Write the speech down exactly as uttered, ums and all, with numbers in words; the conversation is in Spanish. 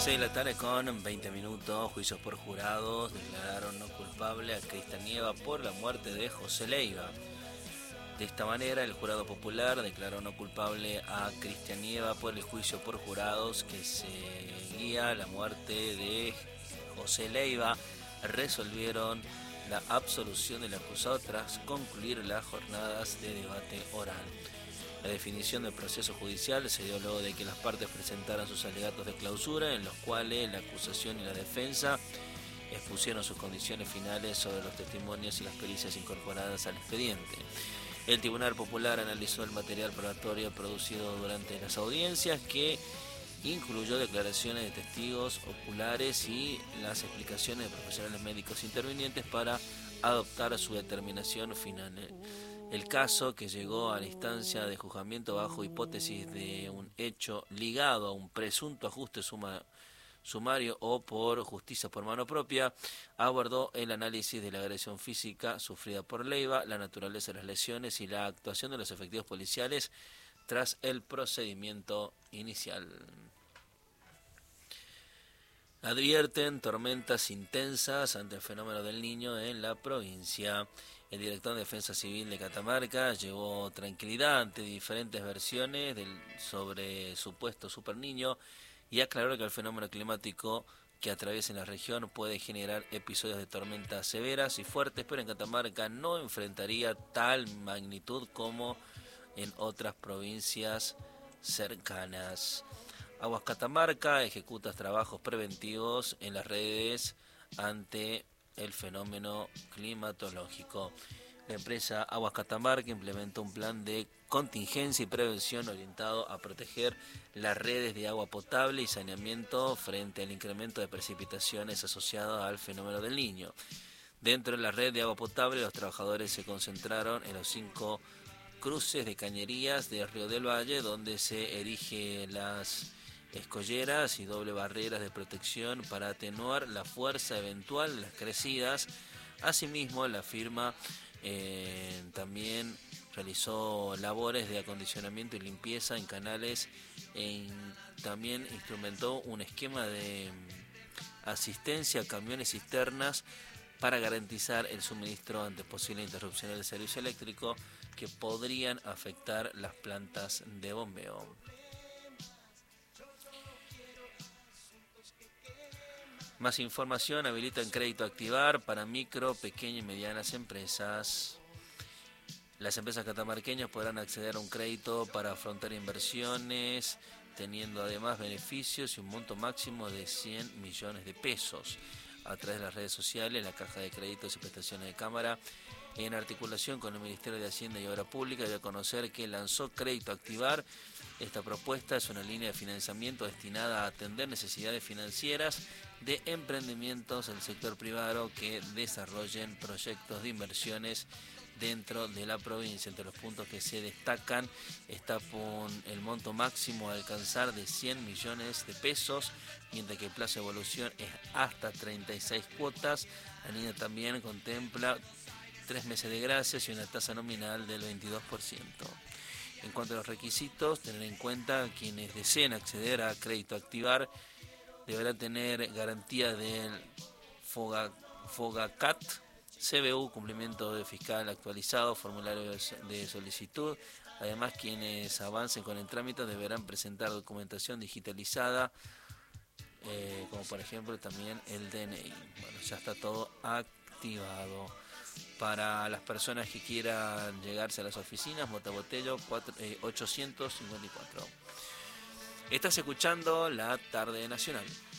seis de la tarde con veinte minutos, juicios por jurados, declararon no culpable a Cristian Nieva por la muerte de José Leiva. De esta manera, el jurado popular declaró no culpable a Cristian Nieva por el juicio por jurados que seguía la muerte de José Leiva. Resolvieron la absolución del acusado tras concluir las jornadas de debate oral. La definición del proceso judicial se dio luego de que las partes presentaran sus alegatos de clausura, en los cuales la acusación y la defensa expusieron sus condiciones finales sobre los testimonios y las pericias incorporadas al expediente. El Tribunal Popular analizó el material probatorio producido durante las audiencias, que incluyó declaraciones de testigos oculares y las explicaciones de profesionales médicos intervinientes para adoptar su determinación final. El caso, que llegó a la instancia de juzgamiento bajo hipótesis de un hecho ligado a un presunto ajuste suma, sumario o por justicia por mano propia, abordó el análisis de la agresión física sufrida por Leiva, la naturaleza de las lesiones y la actuación de los efectivos policiales tras el procedimiento inicial. Advierten tormentas intensas ante el fenómeno del Niño en la provincia. El director de Defensa Civil de Catamarca llevó tranquilidad ante diferentes versiones del, sobre supuesto superniño y aclaró que el fenómeno climático que atraviesa en la región puede generar episodios de tormentas severas y fuertes, pero en Catamarca no enfrentaría tal magnitud como en otras provincias cercanas. Aguas Catamarca ejecuta trabajos preventivos en las redes ante el fenómeno climatológico. La empresa Aguas Catamarca implementó un plan de contingencia y prevención orientado a proteger las redes de agua potable y saneamiento frente al incremento de precipitaciones asociado al fenómeno del Niño. Dentro de la red de agua potable, los trabajadores se concentraron en los cinco cruces de cañerías de Río del Valle, donde se erigen las escolleras y doble barreras de protección para atenuar la fuerza eventual de las crecidas. Asimismo, la firma eh, también realizó labores de acondicionamiento y limpieza en canales e también instrumentó un esquema de asistencia a camiones cisternas para garantizar el suministro ante posibles interrupciones del servicio eléctrico que podrían afectar las plantas de bombeo. Más información: habilitan crédito activar para micro, pequeñas y medianas empresas. Las empresas catamarqueñas podrán acceder a un crédito para afrontar inversiones, teniendo además beneficios y un monto máximo de cien millones de pesos. A través de las redes sociales, la Caja de Créditos y Prestaciones de Cámara, en articulación con el Ministerio de Hacienda y Obra Pública, dio a conocer que lanzó Crédito Activar. Esta propuesta es una línea de financiamiento destinada a atender necesidades financieras de emprendimientos del sector privado que desarrollen proyectos de inversiones dentro de la provincia. Entre los puntos que se destacan está el monto máximo a alcanzar de cien millones de pesos, mientras que el plazo de evolución es hasta treinta y seis cuotas. La línea también contempla tres meses de gracias y una tasa nominal del veintidós por ciento. En cuanto a los requisitos, tener en cuenta quienes deseen acceder a Crédito Activar deberán tener garantía del FOGA, FOGACAT, C B U, cumplimiento de fiscal actualizado, formulario de solicitud. Además, quienes avancen con el trámite deberán presentar documentación digitalizada, eh, como por ejemplo también el D N I. Bueno, ya está todo activado. Para las personas que quieran llegarse a las oficinas, Motabotello ochocientos cincuenta y cuatro. Estás escuchando La Tarde Nacional.